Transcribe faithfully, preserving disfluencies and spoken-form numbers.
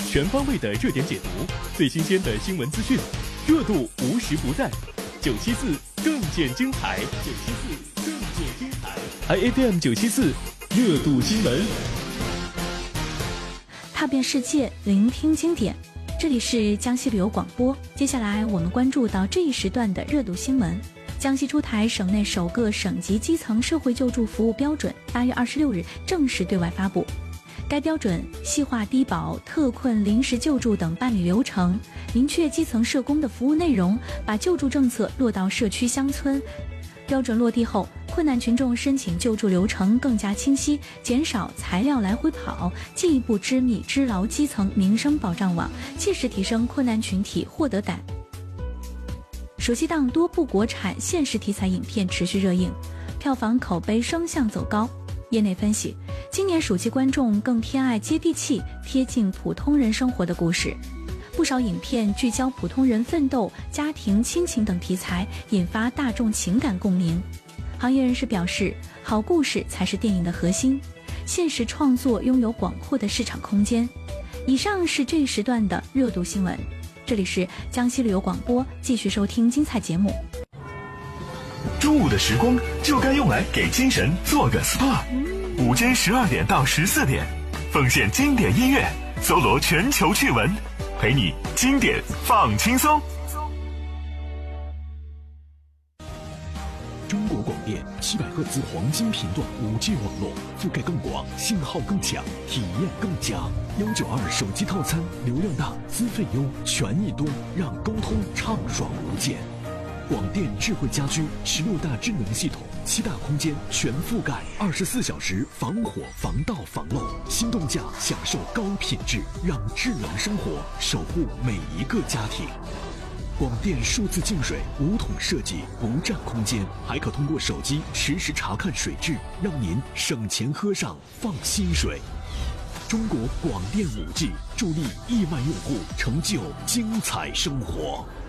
全方位的热点解读，最新鲜的新闻资讯，热度无时不在。九七四更见精彩，九七四更见精彩。I F M 九七四热度新闻， 踏遍世界，聆听经典。这里是江西旅游广播。接下来我们关注到这一时段的热度新闻。江西出台省内首个省级基层社会救助服务标准，八月二十六日正式对外发布。该标准细化低保、特困、临时救助等办理流程，明确基层社工的服务内容，把救助政策落到社区乡村。标准落地后，困难群众申请救助流程更加清晰，减少材料来回跑，进一步织密织牢基层民生保障网，切实提升困难群体获得感。暑期档多部国产现实题材影片持续热映，票房口碑双向走高。业内分析，今年暑期观众更偏爱接地气、贴近普通人生活的故事。不少影片聚焦普通人奋斗、家庭亲情等题材，引发大众情感共鸣。行业人士表示，好故事才是电影的核心，现实创作拥有广阔的市场空间。以上是这一时段的热度新闻，这里是江西旅游广播，继续收听精彩节目。 中午的时光就该用来给精神做个 S P A。 午间十二点到十四点，奉献经典音乐，搜罗全球趣闻，陪你经典放轻松。 中国广电七百赫兹黄金频段五 G 网络，覆盖更广，信号更强，体验更佳。幺九二手机套餐，流量大，资费优，权益多，让沟通畅爽无间。广电智慧家居十六大智能系统，七大空间全覆盖，二十四小时防火防盗防漏，心动价享受高品质，让智能生活守护每一个家庭。广电数字净水无桶设计，不占空间，还可通过手机实时查看水质，让您省钱喝上放心水。中国广电五 G 助力亿万用户成就精彩生活。